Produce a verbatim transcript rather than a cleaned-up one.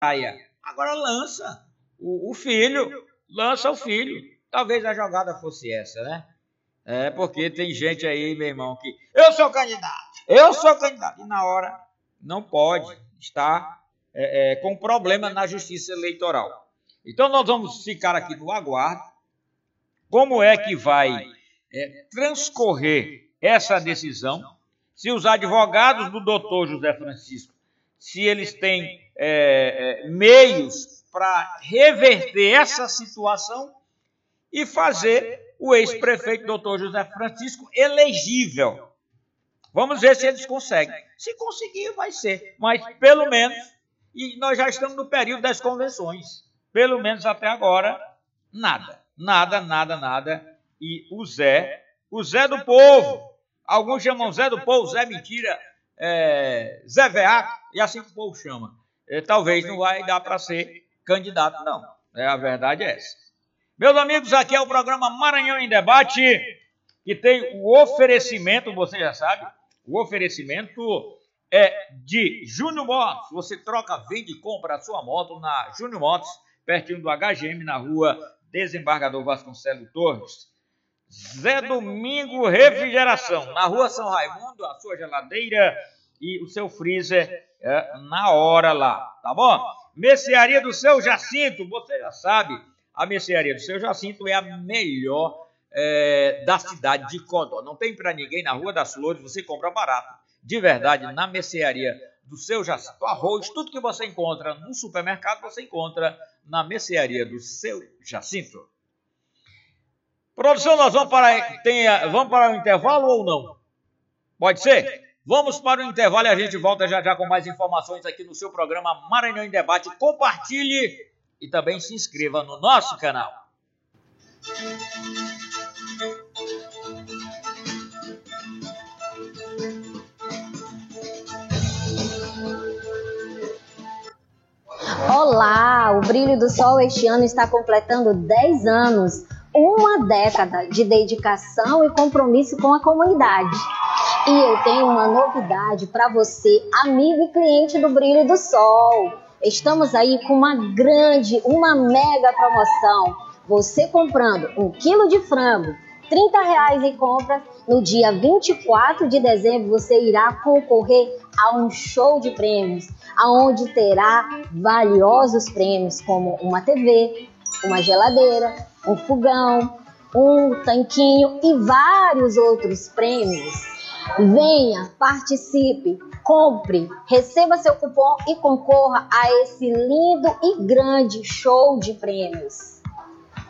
praia. Agora lança o, o filho, lança o filho. Talvez a jogada fosse essa, né? É, porque tem gente aí, meu irmão, que eu sou candidato, eu sou candidato. E na hora não pode estar é, é, com problema na justiça eleitoral. Então nós vamos ficar aqui no aguardo. Como é que vai é, transcorrer essa decisão? Se os advogados do doutor José Francisco, se eles têm é, é, meios para reverter essa situação e fazer o ex-prefeito doutor José Francisco elegível. Vamos ver se eles conseguem. Se conseguir, vai ser. Mas, pelo menos, e nós já estamos no período das convenções, pelo menos até agora, nada. Nada, nada, nada. E o Zé, o Zé do Povo, alguns chamam Zé do Povo, Zé Mentira, é, Zé Veaco, e assim que o povo chama. É, talvez não vai dar para ser candidato, não. É, a verdade é essa. Meus amigos, aqui é o programa Maranhão em Debate, que tem o oferecimento, você já sabe, o oferecimento é de Júnior Motos. Você troca, vende e compra a sua moto na Júnior Motos, pertinho do H G M, na rua Desembargador Vasconcelos Torres. Zé Domingo Refrigeração, na rua São Raimundo, a sua geladeira e o seu freezer é, na hora lá, tá bom? Mercearia do Seu Jacinto, você já sabe, a mercearia do Seu Jacinto é a melhor é, da cidade de Codó. Não tem para ninguém na Rua das Flores, você compra barato, de verdade, na mercearia do Seu Jacinto. Arroz, tudo que você encontra no supermercado, você encontra na mercearia do Seu Jacinto. Produção, nós vamos para, tem, vamos para o intervalo ou não? Pode ser? Vamos para o intervalo e a gente volta já já com mais informações aqui no seu programa Maranhão em Debate. Compartilhe e também se inscreva no nosso canal. Olá, o Brilho do Sol este ano está completando dez anos. Uma década de dedicação e compromisso com a comunidade. E eu tenho uma novidade para você, amigo e cliente do Brilho do Sol. Estamos aí com uma grande, uma mega promoção. Você comprando um quilo de frango, trinta reais em compras, no dia vinte e quatro de dezembro você irá concorrer a um show de prêmios, aonde terá valiosos prêmios como uma T V, uma geladeira, um fogão, um tanquinho e vários outros prêmios. Venha, participe, compre, receba seu cupom e concorra a esse lindo e grande show de prêmios.